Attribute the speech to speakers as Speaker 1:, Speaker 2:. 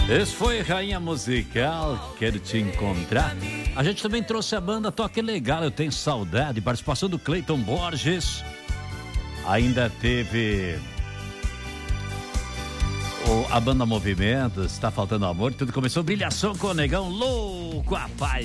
Speaker 1: Esse foi Rainha Musical, Quero Te Encontrar. A gente também trouxe a banda Toque Legal, Eu Tenho Saudade, participação do Cleiton Borges. Ainda teve a banda Movimento, Está Faltando Amor, tudo começou brilhação com o Negão Louco, rapaz.